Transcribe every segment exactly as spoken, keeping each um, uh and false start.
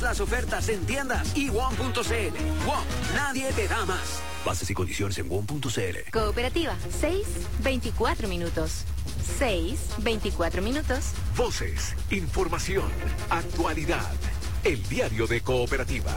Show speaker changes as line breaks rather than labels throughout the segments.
las ofertas en tiendas y W O M punto C L. W O M, nadie te da más. Bases y condiciones en W O M punto C L.
Cooperativa, seis, veinticuatro minutos. seis, veinticuatro minutos.
Voces, información, actualidad. El diario de Cooperativa.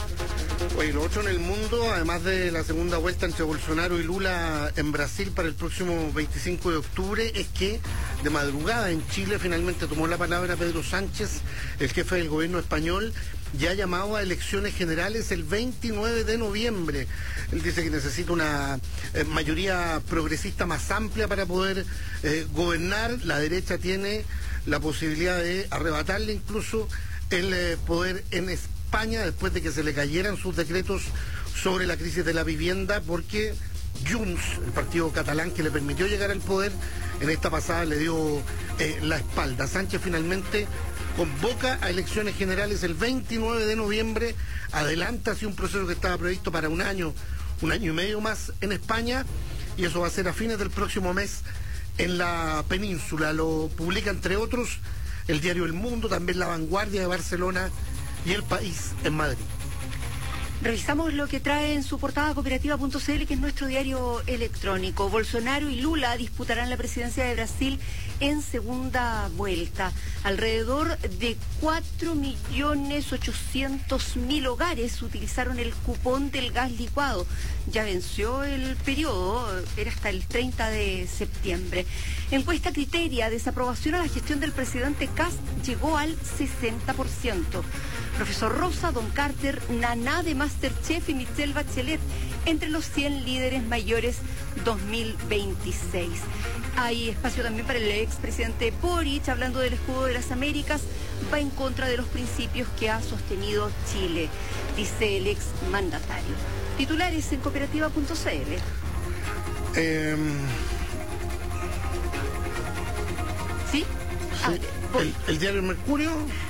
Oye, lo otro en el mundo, además de la segunda vuelta entre Bolsonaro y Lula en Brasil para el próximo veinticinco de octubre, es que de madrugada en Chile finalmente tomó la palabra Pedro Sánchez, el jefe del gobierno español, ya ha llamado a elecciones generales el veintinueve de noviembre. Él dice que necesita una eh, mayoría progresista más amplia para poder eh, gobernar. La derecha tiene la posibilidad de arrebatarle incluso el eh, poder en España después de que se le cayeran sus decretos sobre la crisis de la vivienda, porque Junts, el partido catalán que le permitió llegar al poder, en esta pasada le dio eh, la espalda. Sánchez finalmente convoca a elecciones generales el veintinueve de noviembre, adelanta así un proceso que estaba previsto para un año, un año y medio más en España, y eso va a ser a fines del próximo mes en la península. Lo publica entre otros el diario El Mundo, también La Vanguardia de Barcelona y El País en Madrid.
Revisamos lo que trae en su portada cooperativa punto c l, que es nuestro diario electrónico. Bolsonaro y Lula disputarán la presidencia de Brasil en segunda vuelta. Alrededor de cuatro millones ochocientos mil hogares utilizaron el cupón del gas licuado. Ya venció el periodo, era hasta el treinta de septiembre. Encuesta Criteria, desaprobación a la gestión del presidente Kast llegó al sesenta por ciento. Profesor Rosa, Don Carter, Naná de Masterchef y Michelle Bachelet entre los cien líderes mayores dos mil veintiséis. Hay espacio también para el expresidente Boric, hablando del escudo de las Américas, va en contra de los principios que ha sostenido Chile, dice el ex mandatario. Titulares en cooperativa punto c l.
Eh,
¿Sí?
sí
Ah,
el, el diario El Mercurio.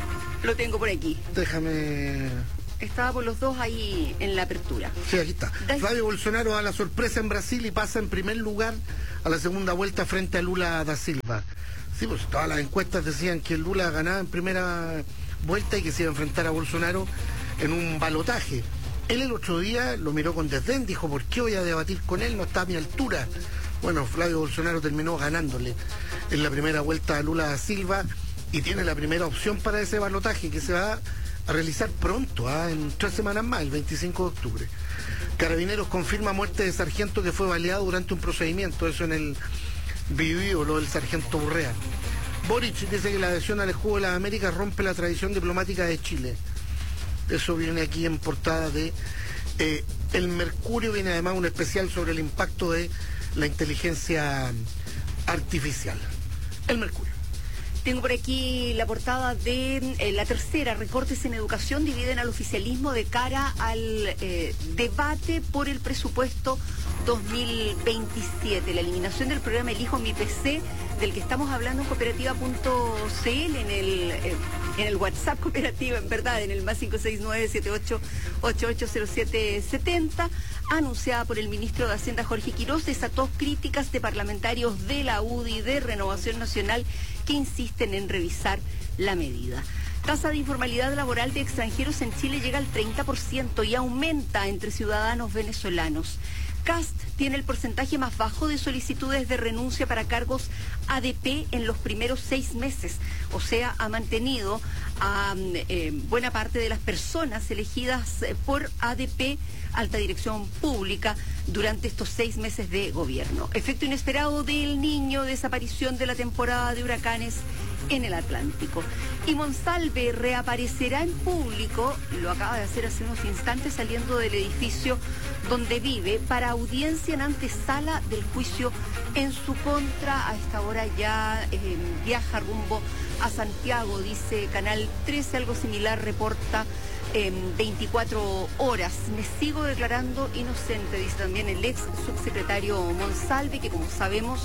Lo tengo por aquí.
Déjame...
Estaba por los dos ahí en la apertura.
Sí, aquí está.
Da...
Flavio Bolsonaro da la sorpresa en Brasil y pasa en primer lugar a la segunda vuelta frente a Lula da Silva. Sí, pues todas las encuestas decían que Lula ganaba en primera vuelta y que se iba a enfrentar a Bolsonaro en un balotaje. Él el otro día lo miró con desdén, dijo, ¿por qué voy a debatir con él? No está a mi altura. Bueno, Flavio Bolsonaro terminó ganándole en la primera vuelta a Lula da Silva y tiene la primera opción para ese balotaje que se va a realizar pronto, ¿eh? en tres semanas más, el veinticinco de octubre. Carabineros confirma muerte de sargento que fue baleado durante un procedimiento, eso en el Biobío, lo del sargento Urrea. Boric dice que la adhesión al escudo de las Américas rompe la tradición diplomática de Chile. Eso viene aquí en portada de eh, El Mercurio. Viene además un especial sobre el impacto de la inteligencia artificial. El Mercurio.
Tengo por aquí la portada de eh, La Tercera. Recortes en educación dividen al oficialismo de cara al eh, debate por el presupuesto dos mil veintisiete. La eliminación del programa Elijo Mi P C, del que estamos hablando en cooperativa punto c l, en el, eh, en el WhatsApp cooperativa, en verdad, en el más cinco seis nueve siete ocho ocho ocho cero siete siete cero, anunciada por el ministro de Hacienda Jorge Quirós, desató críticas de parlamentarios de la U D I, de Renovación Nacional, que insisten en revisar la medida. Tasa de informalidad laboral de extranjeros en Chile llega al treinta por ciento y aumenta entre ciudadanos venezolanos. Kast tiene el porcentaje más bajo de solicitudes de renuncia para cargos A D P en los primeros seis meses. O sea, ha mantenido a eh, buena parte de las personas elegidas por A D P, alta dirección pública, durante estos seis meses de gobierno. Efecto inesperado del Niño, desaparición de la temporada de huracanes en el Atlántico. Y Monsalve reaparecerá en público, lo acaba de hacer hace unos instantes saliendo del edificio donde vive, para audiencia en antesala del juicio en su contra. A esta hora ya eh, viaja rumbo a Santiago, dice Canal trece, algo similar reporta en veinticuatro horas. Me sigo declarando inocente, dice también el ex subsecretario Monsalve, que como sabemos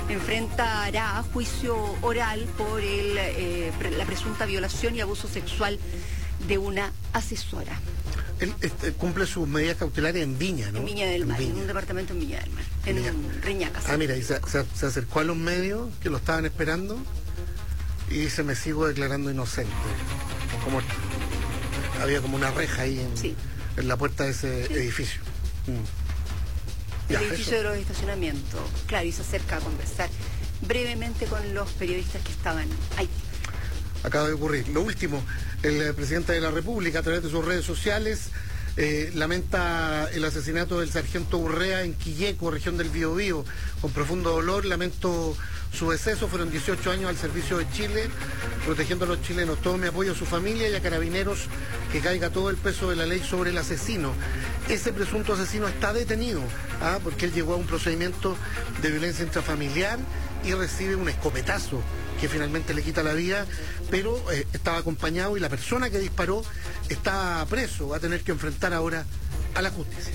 enfrentará juicio oral por el, eh, la presunta violación y abuso sexual de una asesora.
Él este, cumple sus medidas cautelares en Viña, ¿no?
En Viña del
en
Mar,
Viña.
en un departamento en Viña del Mar, en
Viña.
un Reñaca.
Ah, mira, y se, se, se acercó a los medios que lo estaban esperando y dice, me sigo declarando inocente. Como había como una reja ahí en,
Sí.
en la puerta de ese
Sí.
edificio. Mm.
El
Ya,
edificio
eso.
de los estacionamientos. Claro, y se acerca a conversar brevemente con los periodistas que estaban ahí.
Acaba de ocurrir. Lo último, el eh, presidente de la República, a través de sus redes sociales, eh, lamenta el asesinato del sargento Urrea en Quilleco, región del Biobío. Con profundo dolor, lamento su deceso. Fueron dieciocho años al servicio de Chile, protegiendo a los chilenos. Todo mi apoyo a su familia y a Carabineros, que caiga todo el peso de la ley sobre el asesino. Ese presunto asesino está detenido, ¿ah? porque él llegó a un procedimiento de violencia intrafamiliar y recibe un escopetazo que finalmente le quita la vida, pero eh, estaba acompañado y la persona que disparó está preso, va a tener que enfrentar ahora a la justicia.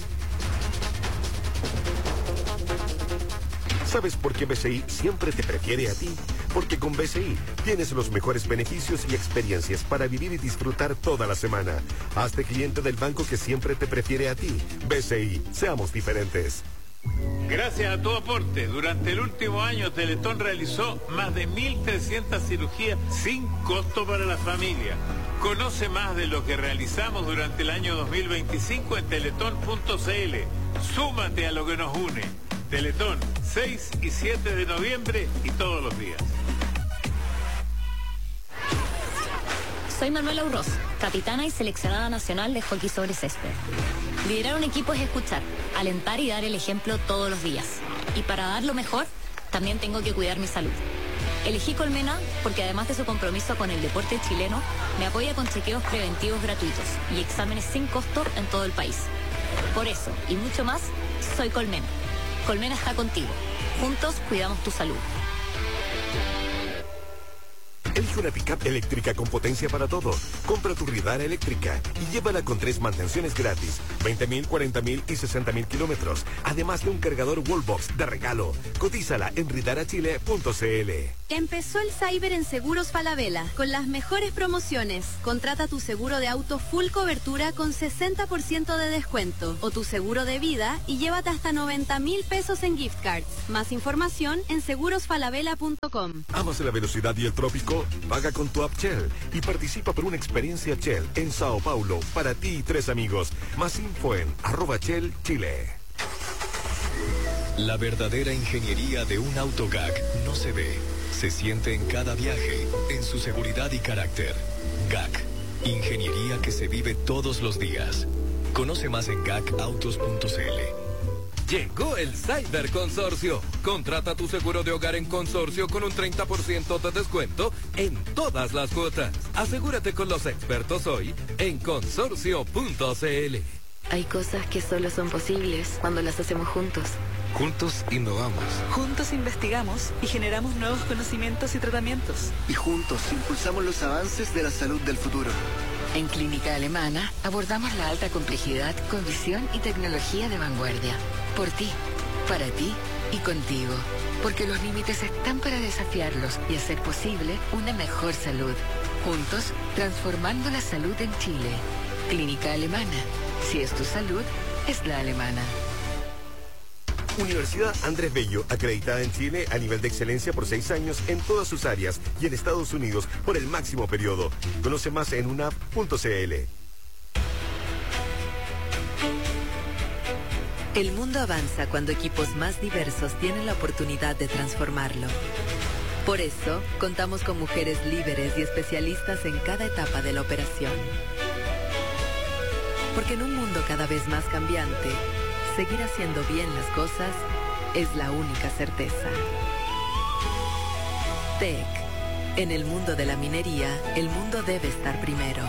¿Sabes por qué B C I siempre te prefiere a ti? Porque con B C I tienes los mejores beneficios y experiencias para vivir y disfrutar toda la semana. Hazte cliente del banco que siempre te prefiere a ti. B C I, seamos diferentes.
Gracias a tu aporte, durante el último año Teletón realizó más de mil trescientas cirugías sin costo para la familia. Conoce más de lo que realizamos durante el año dos mil veinticinco en teletón punto c l. Súmate a lo que nos une. Teletón, seis y siete de noviembre y todos los días.
Soy Manuela Urroz, capitana y seleccionada nacional de hockey sobre césped. Liderar un equipo es escuchar, alentar y dar el ejemplo todos los días. Y para dar lo mejor, también tengo que cuidar mi salud. Elegí Colmena porque además de su compromiso con el deporte chileno, me apoya con chequeos preventivos gratuitos y exámenes sin costo en todo el país. Por eso, y mucho más, soy Colmena. Colmena está contigo. Juntos cuidamos tu salud.
Elige una pickup eléctrica con potencia para todo. Compra tu Ridara eléctrica y llévala con tres mantenciones gratis, veinte mil, cuarenta mil y sesenta mil kilómetros. Además de un cargador Wallbox de regalo. Cotízala en ridara chile punto c l.
Empezó el Cyber en Seguros Falabella, con las mejores promociones. Contrata tu seguro de auto full cobertura con sesenta por ciento de descuento, o tu seguro de vida y llévate hasta noventa mil pesos en gift cards. Más información en seguros falabella punto com.
¿Amas la velocidad y el trópico? Paga con tu app Shell y participa por una experiencia Shell en Sao Paulo para ti y tres amigos. Más info en arroba Shell Chile.
La verdadera ingeniería de un auto G A C no se ve, se siente en cada viaje, en su seguridad y carácter. G A C, ingeniería que se vive todos los días. Conoce más en G A C autos punto c l.
Llegó el Cyber Consorcio. Contrata tu seguro de hogar en Consorcio con un treinta por ciento de descuento en todas las cuotas. Asegúrate con los expertos hoy en consorcio punto c l.
Hay cosas que solo son posibles cuando las hacemos juntos.
Juntos innovamos.
Juntos investigamos y generamos nuevos conocimientos y tratamientos.
Y juntos impulsamos los avances de la salud del futuro.
En Clínica Alemana abordamos la alta complejidad con visión y tecnología de vanguardia. Por ti, para ti y contigo. Porque los límites están para desafiarlos y hacer posible una mejor salud. Juntos, transformando la salud en Chile. Clínica Alemana. Si es tu salud, es la alemana.
Universidad Andrés Bello, acreditada en Chile a nivel de excelencia por seis años en todas sus áreas y en Estados Unidos por el máximo periodo. Conoce más en unap punto c l.
El mundo avanza cuando equipos más diversos tienen la oportunidad de transformarlo. Por eso, contamos con mujeres líderes y especialistas en cada etapa de la operación. Porque en un mundo cada vez más cambiante, seguir haciendo bien las cosas es la única certeza. T E C. En el mundo de la minería, el mundo debe estar primero.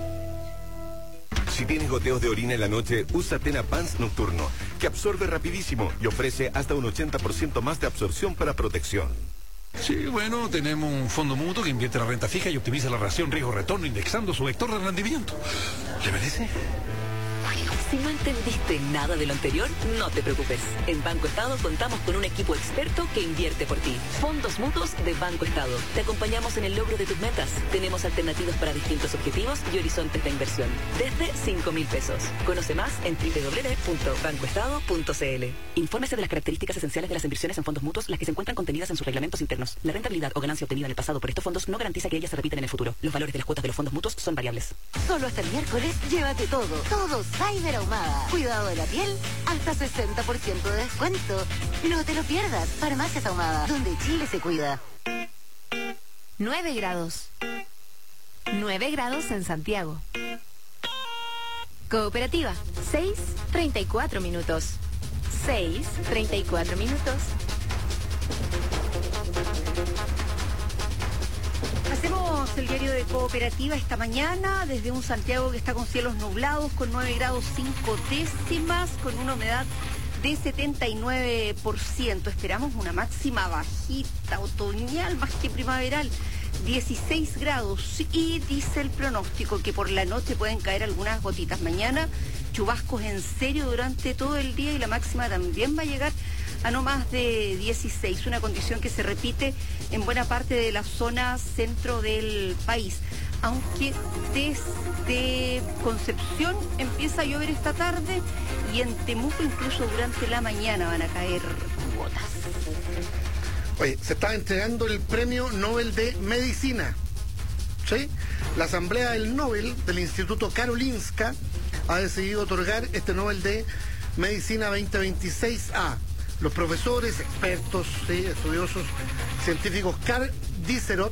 Si tienes goteos de orina en la noche, usa Tena Pants Nocturno, que absorbe rapidísimo y ofrece hasta un ochenta por ciento más de absorción para protección.
Sí, bueno, tenemos un fondo mutuo que invierte la renta fija y optimiza la relación riesgo-retorno indexando su vector de rendimiento. ¿Le parece?
Si no entendiste nada de lo anterior, no te preocupes. En Banco Estado contamos con un equipo experto que invierte por ti. Fondos mutuos de Banco Estado. Te acompañamos en el logro de tus metas. Tenemos alternativas para distintos objetivos y horizontes de inversión. Desde cinco mil pesos. Conoce más en doble u doble u doble u punto banco estado punto c l. Infórmese de las características esenciales de las inversiones en fondos mutuos, las que se encuentran contenidas en sus reglamentos internos. La rentabilidad o ganancia obtenida en el pasado por estos fondos no garantiza que ellas se repitan en el futuro. Los valores de las cuotas de los fondos mutuos son variables.
Solo hasta el miércoles, llévate todo. Todo Cyber Ahumada. Cuidado de la piel, hasta sesenta por ciento de descuento. No te lo pierdas. Farmacias Ahumada, donde Chile se cuida.
nueve grados. nueve grados en Santiago. Cooperativa, seis, treinta y cuatro minutos. seis, treinta y cuatro minutos.
Hacemos el diario de Cooperativa esta mañana desde un Santiago que está con cielos nublados, con nueve grados cinco décimas, con una humedad de setenta y nueve por ciento. Esperamos una máxima bajita, otoñal más que primaveral, dieciséis grados, y dice el pronóstico que por la noche pueden caer algunas gotitas. Mañana chubascos en serio durante todo el día y la máxima también va a llegar a no más de dieciséis, una condición que se repite en buena parte de la zona centro del país, aunque desde Concepción empieza a llover esta tarde y en Temuco incluso durante la mañana van a caer gotas.
Oye, se está entregando el premio Nobel de Medicina, ¿sí? La Asamblea del Nobel del Instituto Karolinska ha decidido otorgar este Nobel de Medicina veinte veintiséis a los profesores, expertos, ¿sí?, estudiosos, científicos Karl Dieseroth,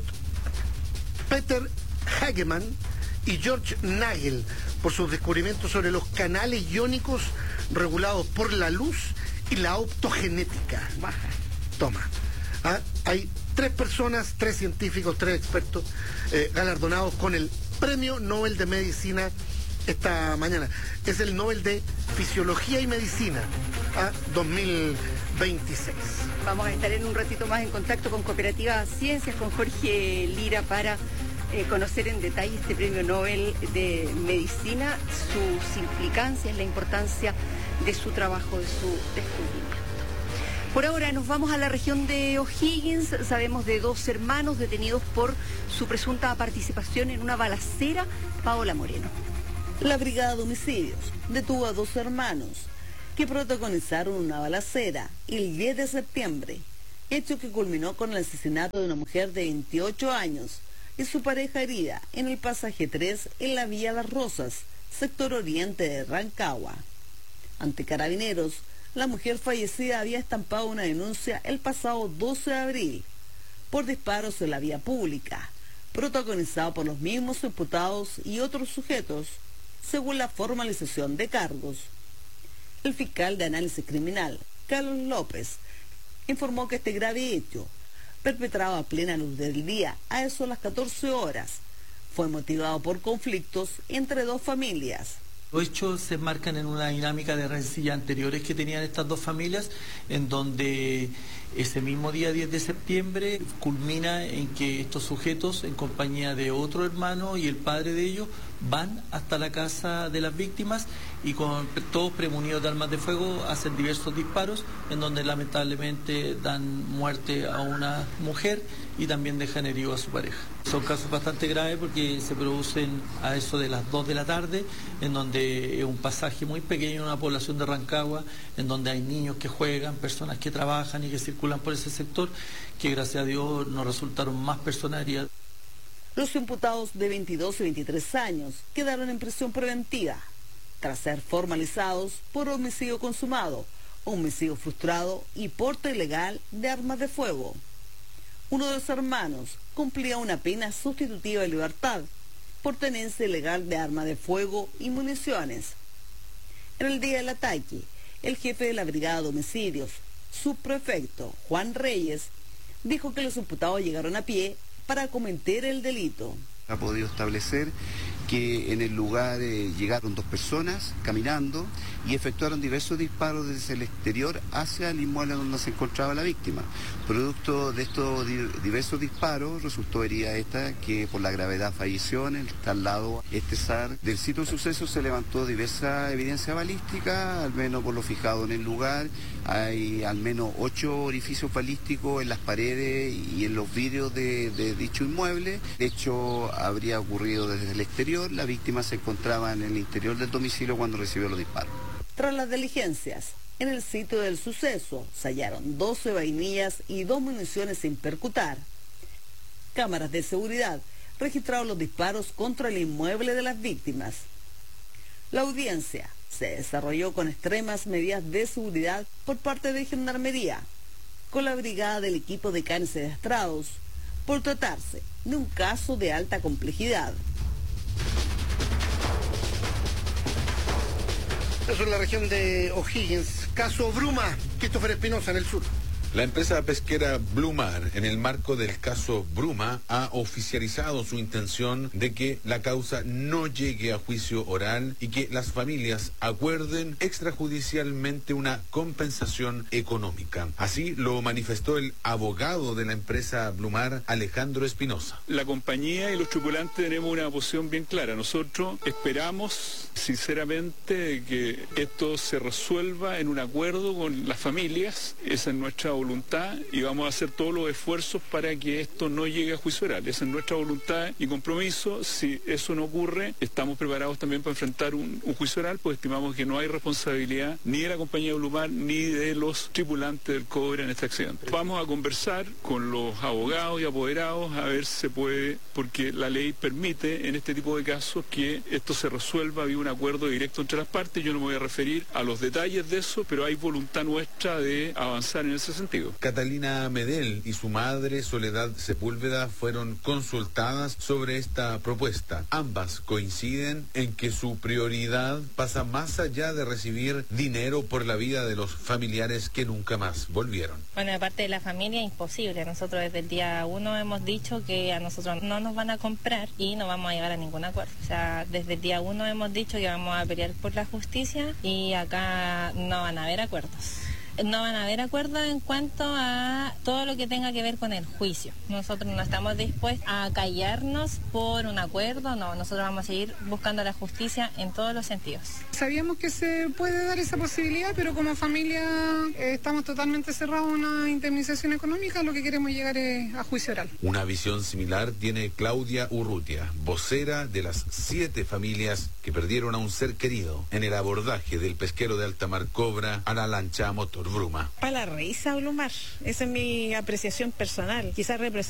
Peter Hagemann y George Nagel por sus descubrimientos sobre los canales iónicos regulados por la luz y la optogenética. Baja. Toma. ¿Ah? Hay tres personas, tres científicos, tres expertos eh, galardonados con el Premio Nobel de Medicina esta mañana. Es el Nobel de Fisiología y Medicina a dos mil veintiséis.
Vamos a estar en un ratito más en contacto con Cooperativa Ciencias, con Jorge Lira, para eh, conocer en detalle este Premio Nobel de Medicina, sus implicancias, la importancia de su trabajo, de su descubrimiento. Por ahora nos vamos a la región de O'Higgins. Sabemos de dos hermanos detenidos por su presunta participación en una balacera. Paola Moreno.
La Brigada de Homicidios detuvo a dos hermanos que protagonizaron una balacera el diez de septiembre, hecho que culminó con el asesinato de una mujer de veintiocho años y su pareja herida en el pasaje tres en la Vía Las Rosas, sector oriente de Rancagua. Ante Carabineros, la mujer fallecida había estampado una denuncia el pasado doce de abril por disparos en la vía pública, protagonizado por los mismos imputados y otros sujetos, según la formalización de cargos. El fiscal de análisis criminal, Carlos López, informó que este grave hecho, perpetrado a plena luz del día a eso de las catorce horas, fue motivado por conflictos entre dos familias.
Los hechos se enmarcan en una dinámica de rencillas anteriores que tenían estas dos familias, en donde ese mismo día diez de septiembre culmina en que estos sujetos, en compañía de otro hermano y el padre de ellos, van hasta la casa de las víctimas y con todos premunidos de armas de fuego hacen diversos disparos, en donde lamentablemente dan muerte a una mujer y también dejan herido a su pareja. Son casos bastante graves porque se producen a eso de las dos de la tarde, en donde es un pasaje muy pequeño en una población de Rancagua, en donde hay niños que juegan, personas que trabajan y que circulan por ese sector, que gracias a Dios nos resultaron más personas heridas.
Los imputados de veintidós y veintitrés años quedaron en prisión preventiva, tras ser formalizados por homicidio consumado, homicidio frustrado y porte ilegal de armas de fuego. Uno de los hermanos cumplía una pena sustitutiva de libertad por tenencia ilegal de arma de fuego y municiones. En el día del ataque, el jefe de la Brigada de Homicidios, subprefecto Juan Reyes, dijo que los imputados llegaron a pie para cometer el delito.
Ha podido establecer
que en el lugar eh, llegaron dos personas caminando y efectuaron diversos disparos desde el exterior hacia el inmueble donde se encontraba la víctima. Producto de estos di diversos disparos resultó herida esta, que por la gravedad falleció. En el traslado este S A R del sitio de suceso se levantó diversa evidencia balística, al menos por lo fijado en el lugar. Hay al menos ocho orificios balísticos en las paredes y en los vidrios de, de dicho inmueble. De hecho, habría ocurrido desde el exterior. La víctima se encontraba en el interior del domicilio cuando recibió los disparos.
Tras las diligencias, en el sitio del suceso se hallaron doce vainillas y dos municiones sin percutar. Cámaras de seguridad registraron los disparos contra el inmueble de las víctimas. La audiencia se desarrolló con extremas medidas de seguridad por parte de Gendarmería, con la brigada del equipo de canes-adiestrados, por tratarse de un caso de alta complejidad.
Eso es la región de O'Higgins. Caso Bruma, Christopher Espinosa en el sur.
La empresa pesquera Blue Mar, en el marco del caso Bruma, ha oficializado su intención de que la causa no llegue a juicio oral y que las familias acuerden extrajudicialmente una compensación económica. Así lo manifestó el abogado de la empresa Blue Mar, Alejandro Espinosa.
La compañía y los tripulantes tenemos una posición bien clara. Nosotros esperamos sinceramente que esto se resuelva en un acuerdo con las familias. Esa es nuestra voluntad. voluntad y vamos a hacer todos los esfuerzos para que esto no llegue a juicio oral. Esa es nuestra voluntad y compromiso. Si eso no ocurre, estamos preparados también para enfrentar un, un juicio oral, pues estimamos que no hay responsabilidad ni de la compañía Blue Mar ni de los tripulantes del cobre en este accidente. Vamos a conversar con los abogados y apoderados a ver si se puede, porque la ley permite en este tipo de casos que esto se resuelva, había un acuerdo directo entre las partes. Yo no me voy a referir a los detalles de eso, pero hay voluntad nuestra de avanzar en ese sentido.
Catalina Medel y su madre Soledad Sepúlveda fueron consultadas sobre esta propuesta. Ambas coinciden en que su prioridad pasa más allá de recibir dinero por la vida de los familiares que nunca más volvieron.
Bueno, de parte de la familia, imposible. Nosotros desde el día uno hemos dicho que a nosotros no nos van a comprar y no vamos a llegar a ningún acuerdo. O sea, desde el día uno hemos dicho que vamos a pelear por la justicia y acá no van a haber acuerdos. No van a haber acuerdos en cuanto a todo lo que tenga que ver con el juicio. Nosotros no estamos dispuestos a callarnos por un acuerdo, no, nosotros vamos a seguir buscando la justicia en todos los sentidos.
Sabíamos que se puede dar esa posibilidad, pero como familia eh, estamos totalmente cerrados a una indemnización económica, lo que queremos llegar es a juicio oral.
Una visión similar tiene Claudia Urrutia, vocera de las siete familias que perdieron a un ser querido en el abordaje del pesquero de alta mar Cobra a la lancha motor Bruma.
Para la risa, Blue Mar. Esa es mi apreciación personal. Quizás representa